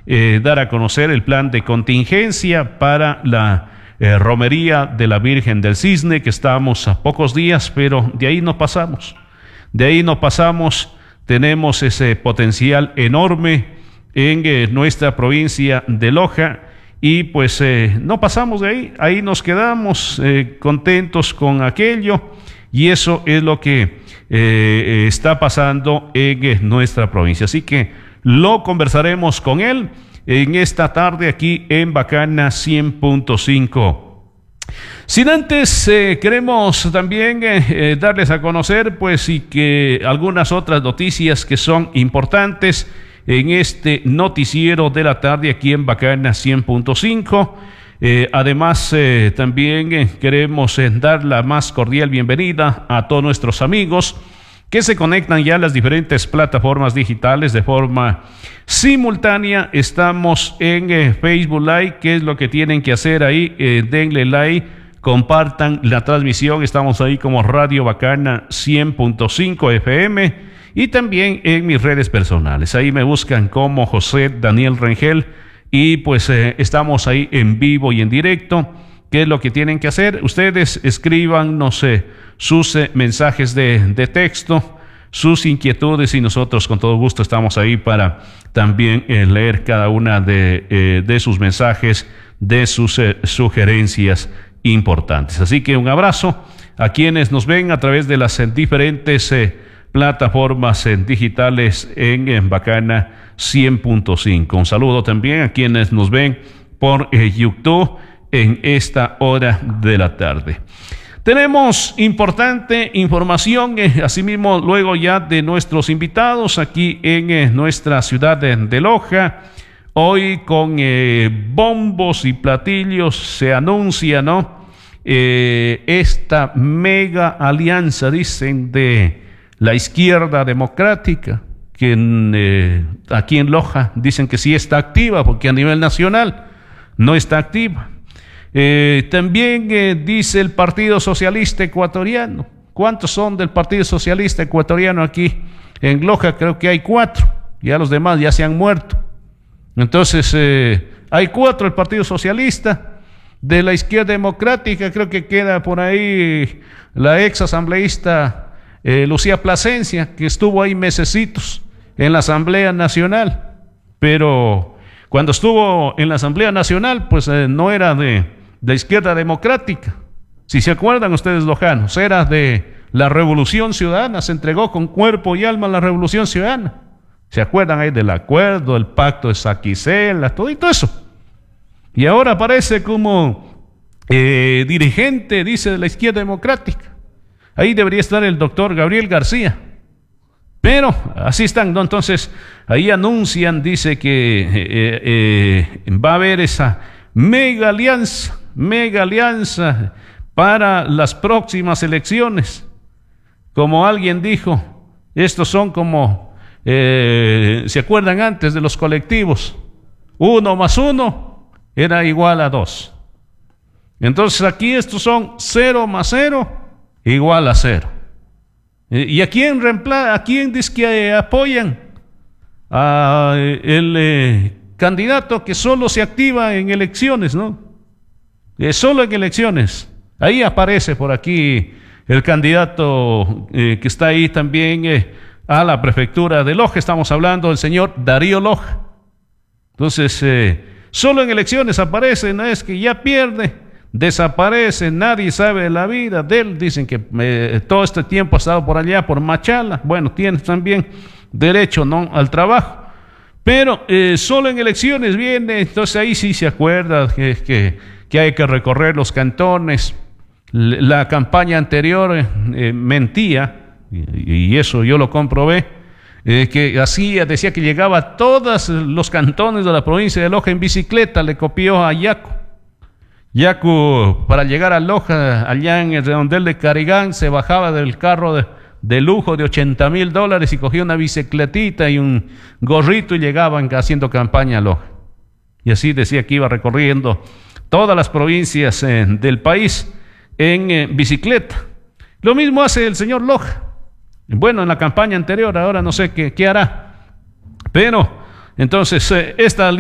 dar a conocer el plan de contingencia para la romería de la Virgen del Cisne, que estamos a pocos días, pero de ahí no pasamos. De ahí no pasamos, tenemos ese potencial enorme en nuestra provincia de Loja y pues no pasamos de ahí, ahí nos quedamos contentos con aquello y eso es lo que está pasando en nuestra provincia. Así que lo conversaremos con él en esta tarde aquí en Bacana 100.5. Sin antes, queremos también darles a conocer pues y que algunas otras noticias que son importantes en este noticiero de la tarde aquí en Bacana 100.5. Además, también queremos dar la más cordial bienvenida a todos nuestros amigos que se conectan ya a las diferentes plataformas digitales de forma simultánea. Estamos en Facebook Live. ¿Qué es lo que tienen que hacer ahí? Denle like, compartan la transmisión. Estamos ahí como Radio Bacana 100.5 FM y también en mis redes personales. Ahí me buscan como José Daniel Rengel y pues estamos ahí en vivo y en directo. ¿Qué es lo que tienen que hacer? Ustedes escriban, no sé, sus mensajes de texto, sus inquietudes y nosotros con todo gusto estamos ahí para también leer cada una de sus mensajes, de sus sugerencias importantes. Así que un abrazo a quienes nos ven a través de las diferentes plataformas digitales en Bacana 100.5. Un saludo también a quienes nos ven por YouTube en esta hora de la tarde. Tenemos importante información, asimismo luego ya de nuestros invitados aquí en nuestra ciudad de Loja. Hoy con bombos y platillos se anuncia, ¿no? Esta mega alianza, dicen, de la izquierda democrática, que aquí en Loja dicen que sí está activa, porque a nivel nacional no está activa. También dice el Partido Socialista Ecuatoriano. ¿Cuántos son del Partido Socialista Ecuatoriano aquí en Loja? Creo que hay 4, ya los demás ya se han muerto. Entonces hay 4 del Partido Socialista. De la izquierda democrática creo que queda por ahí la ex asambleísta Lucía Plasencia, que estuvo ahí mesecitos en la Asamblea Nacional, pero cuando estuvo en la Asamblea Nacional pues no era de izquierda democrática. Si se acuerdan ustedes, lojanos, era de la Revolución Ciudadana, se entregó con cuerpo y alma a la Revolución Ciudadana. ¿Se acuerdan ahí del acuerdo, el pacto de Saquicela, todo eso? Y ahora aparece como dirigente, dice, de la izquierda democrática. Ahí debería estar el doctor Gabriel García. Pero así están, ¿no? Entonces, ahí anuncian, dice que va a haber esa mega alianza para las próximas elecciones. Como alguien dijo, estos son como, ¿se acuerdan antes de los colectivos? 1 más 1 era igual a 2. Entonces aquí estos son 0 más 0 igual a 0. ¿Y a quién dice que apoyan? A el candidato que solo se activa en elecciones, ¿no? Solo en elecciones. Ahí aparece por aquí el candidato que está ahí también a la prefectura de Loja. Estamos hablando del señor Darío Loja. Entonces, solo en elecciones aparece, no es que ya pierde, desaparece, nadie sabe de la vida de él. Dicen que todo este tiempo ha estado por allá, por Machala. Bueno, tiene también derecho, ¿no?, al trabajo. Pero solo en elecciones viene, entonces ahí sí se acuerda que hay que recorrer los cantones. La campaña anterior mentía, y eso yo lo comprobé, que decía que llegaba a todos los cantones de la provincia de Loja en bicicleta, le copió a Yacu. Yacu, para llegar a Loja, allá en el redondel de Carigán, se bajaba del carro de lujo de $80,000 y cogía una bicicletita y un gorrito y llegaban haciendo campaña a Loja. Y así decía que iba recorriendo todas las provincias del país en bicicleta. Lo mismo hace el señor Loja. Bueno, en la campaña anterior, ahora no sé qué hará. Pero, entonces, esta